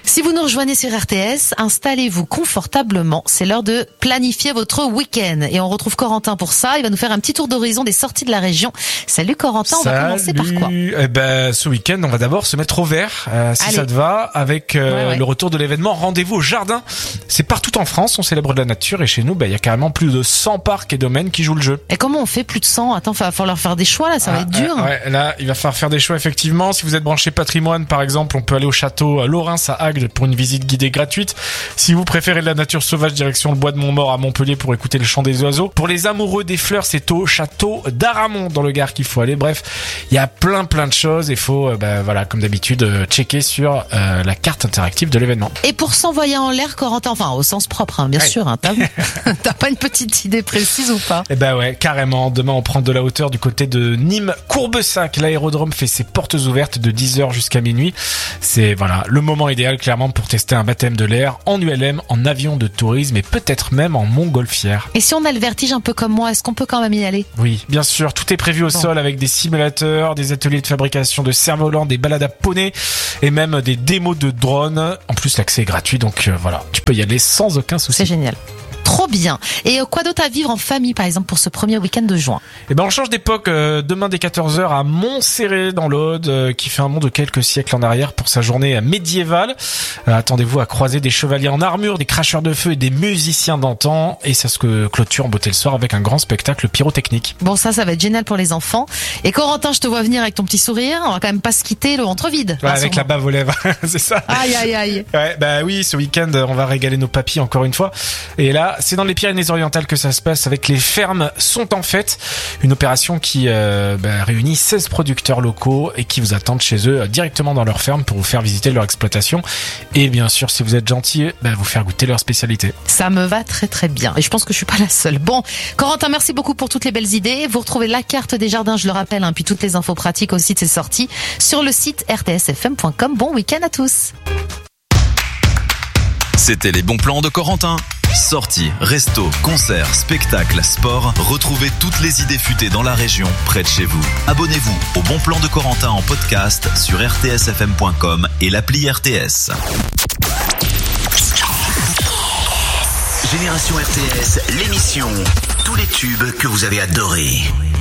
Si vous nous rejoignez sur RTS, installez-vous confortablement. C'est l'heure de planifier votre week-end. Et on retrouve Corentin pour ça. Il va nous faire un petit tour d'horizon des sorties de la région. Salut Corentin, on va commencer par quoi? Ce week-end, on va d'abord se mettre au vert, si ça te va, avec le retour de l'événement Rendez-vous au Jardin. C'est partout en France, on célèbre de la nature et chez nous, il y a carrément plus de 100 parcs et domaines qui jouent le jeu. Et comment on fait plus de 100? Attends, il va falloir faire des choix là, ça va être dur. Là, il va falloir faire des choix effectivement. Si vous êtes branché patrimoine, par exemple, on peut aller au château Lorrain à Agde pour une visite guidée gratuite. Si vous préférez de la nature sauvage, direction le bois de Montmort à Montpellier pour écouter le chant des oiseaux. Pour les amoureux des fleurs, c'est au château d'Aramon dans le Gard qu'il faut aller. Bref, il y a plein de choses. Il faut, comme d'habitude, checker sur la carte interactive de l'événement. Et pour s'envoyer en l'air, Corentin, enfin au sens propre, bien sûr. T'as pas une petite idée précise ou pas? Carrément. Demain, on prend de la hauteur du côté de Nîmes-Courbessac. L'aérodrome fait ses portes ouvertes de 10h jusqu'à minuit. C'est le moment idéal clairement pour tester un baptême de l'air en ULM, en avion de tourisme et peut-être même en montgolfière. Et si on a le vertige un peu comme moi, est-ce qu'on peut quand même y aller? Oui, bien sûr. Tout est prévu au sol avec des simulateurs, des ateliers de fabrication de cerfs-volants, des balades à poney et même des démos de drones. En plus, l'accès est gratuit, donc tu peux y aller sans aucun souci. C'est génial. Trop bien. Et quoi d'autre à vivre en famille, par exemple, pour ce premier week-end de juin? On change d'époque demain dès 14h à Montserrat dans l'Aude, qui fait un bond de quelques siècles en arrière pour sa journée médiévale. Attendez-vous à croiser des chevaliers en armure, des cracheurs de feu et des musiciens d'antan. Et ça se clôture en beauté le soir avec un grand spectacle pyrotechnique. Bon, ça va être génial pour les enfants. Et Corentin, je te vois venir avec ton petit sourire. On va quand même pas se quitter le ventre vide. Avec la bave aux lèvres, c'est ça. Aïe. Oui, ce week-end, on va régaler nos papis encore une fois. Et là, c'est dans les Pyrénées-Orientales que ça se passe avec les fermes sont en fête. Une opération qui réunit 16 producteurs locaux et qui vous attendent chez eux directement dans leur ferme pour vous faire visiter leur exploitation. Et bien sûr, si vous êtes gentil, vous faire goûter leur spécialité. Ça me va très très bien. Et je pense que je suis pas la seule. Bon, Corentin, merci beaucoup pour toutes les belles idées. Vous retrouvez la carte des jardins, je le rappelle, puis toutes les infos pratiques aussi de ces sorties sur le site rtsfm.com. Bon week-end à tous. C'était les bons plans de Corentin. Sorties, restos, concerts, spectacles, sport, retrouvez toutes les idées futées dans la région, près de chez vous. Abonnez-vous au Bon Plan de Corentin en podcast sur rtsfm.com et l'appli RTS. Génération RTS, l'émission. Tous les tubes que vous avez adorés.